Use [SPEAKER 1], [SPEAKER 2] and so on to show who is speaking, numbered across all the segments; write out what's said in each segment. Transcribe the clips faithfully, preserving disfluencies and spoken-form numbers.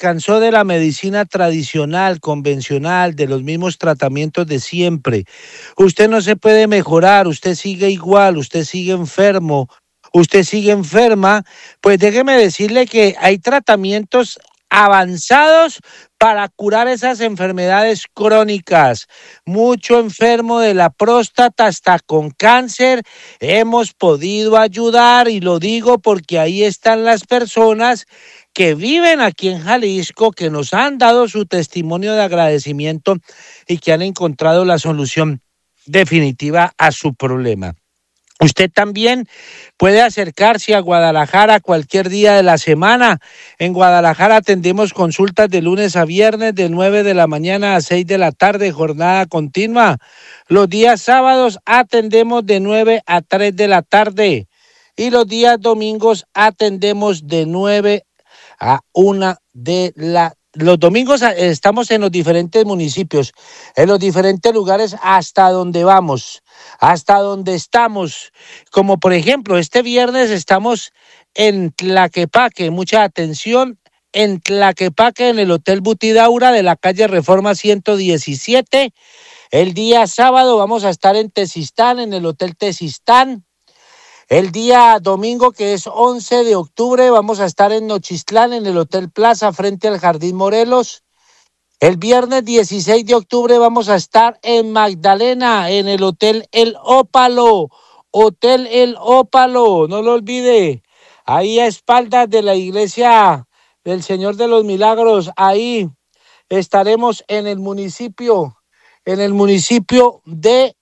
[SPEAKER 1] cansó de la medicina tradicional, convencional, de los mismos tratamientos de siempre. Usted no se puede mejorar, usted sigue igual, usted sigue enfermo, usted sigue enferma, pues déjeme decirle que hay tratamientos avanzados para curar esas enfermedades crónicas. Mucho enfermo de la próstata hasta con cáncer hemos podido ayudar, y lo digo porque ahí están las personas que viven aquí en Jalisco, que nos han dado su testimonio de agradecimiento y que han encontrado la solución definitiva a su problema. Usted también puede acercarse a Guadalajara cualquier día de la semana. En Guadalajara atendemos consultas de lunes a viernes de nueve de la mañana a seis de la tarde, jornada continua. Los días sábados atendemos de nueve a tres de la tarde y los días domingos atendemos de nueve a una de la tarde. Los domingos estamos en los diferentes municipios, en los diferentes lugares hasta donde vamos, hasta donde estamos. Como por ejemplo, este viernes estamos en Tlaquepaque, mucha atención, en Tlaquepaque, en el Hotel Butidaura de la calle Reforma ciento diecisiete. El día sábado vamos a estar en Tezistán, en el Hotel Tezistán. El día domingo, que es once de octubre, vamos a estar en Nochistlán, en el Hotel Plaza, frente al Jardín Morelos. El viernes dieciséis de octubre vamos a estar en Magdalena, en el Hotel El Ópalo. Hotel El Ópalo, no lo olvide. Ahí a espaldas de la iglesia del Señor de los Milagros. Ahí estaremos en el municipio, en el municipio de...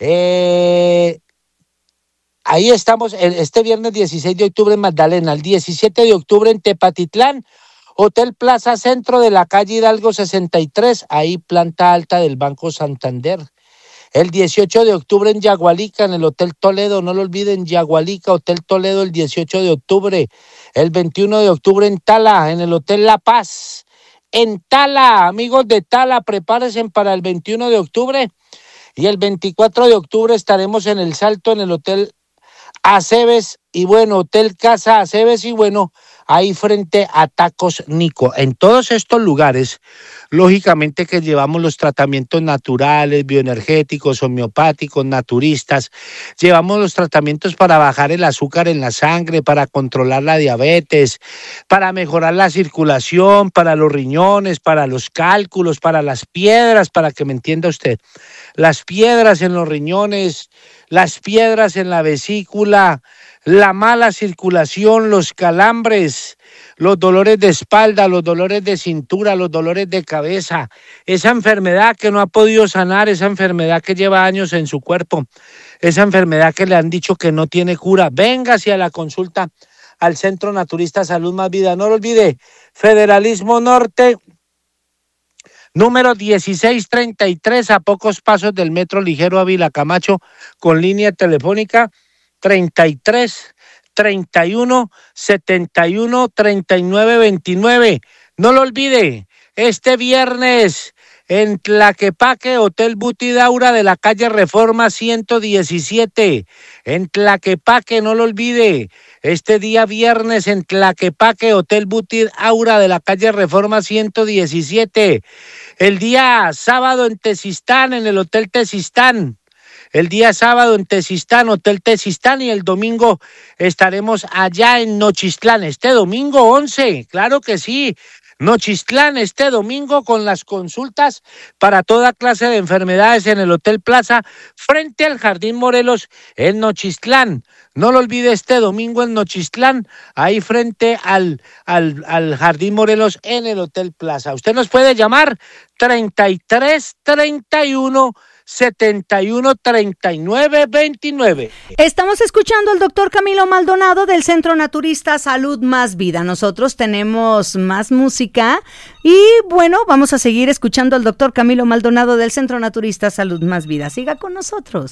[SPEAKER 1] Eh, Ahí estamos este viernes dieciséis de octubre en Magdalena, el diecisiete de octubre en Tepatitlán, Hotel Plaza Centro de la calle Hidalgo sesenta y tres, ahí planta alta del Banco Santander. El dieciocho de octubre en Yagualica, en el Hotel Toledo, no lo olviden, Yagualica, Hotel Toledo el dieciocho de octubre. El veintiuno de octubre en Tala, en el Hotel La Paz. En Tala, amigos de Tala, prepárense para el veintiuno de octubre. Y el veinticuatro de octubre estaremos en El Salto, en el Hotel Aceves y bueno, Hotel Casa Aceves y bueno, ahí frente a Tacos Nico. En todos estos lugares, lógicamente que llevamos los tratamientos naturales, bioenergéticos, homeopáticos, naturistas, llevamos los tratamientos para bajar el azúcar en la sangre, para controlar la diabetes, para mejorar la circulación, para los riñones, para los cálculos, para las piedras, para que me entienda usted, las piedras en los riñones, las piedras en la vesícula, la mala circulación, los calambres, los dolores de espalda, los dolores de cintura, los dolores de cabeza, esa enfermedad que no ha podido sanar, esa enfermedad que lleva años en su cuerpo, esa enfermedad que le han dicho que no tiene cura. Véngase a la consulta al Centro Naturista Salud Más Vida. No lo olvide, Federalismo Norte, número dieciséis treinta y tres, a pocos pasos del Metro Ligero Ávila Camacho, con línea telefónica treinta y tres, treinta y uno, setenta y uno, treinta y nueve, veintinueve. No lo olvide, este viernes en Tlaquepaque, Hotel Butidaura de la calle Reforma ciento diecisiete. En Tlaquepaque, no lo olvide, este día viernes en Tlaquepaque, Hotel Butidaura de la calle Reforma ciento diecisiete. El día sábado en Tezistán, en el Hotel Tezistán. El día sábado en Tezistán, Hotel Tezistán, y el domingo estaremos allá en Nochistlán. Este domingo once, claro que sí. Nochistlán este domingo con las consultas para toda clase de enfermedades en el Hotel Plaza frente al Jardín Morelos en Nochistlán. No lo olvide, este domingo en Nochistlán, ahí frente al, al, al Jardín Morelos en el Hotel Plaza. Usted nos puede llamar treinta y tres, treinta y uno, setenta y uno, treinta y nueve, veintinueve.
[SPEAKER 2] Estamos escuchando al doctor Camilo Maldonado del Centro Naturista Salud Más Vida. Nosotros tenemos más música y bueno, vamos a seguir escuchando al doctor Camilo Maldonado del Centro Naturista Salud Más Vida. Siga con nosotros.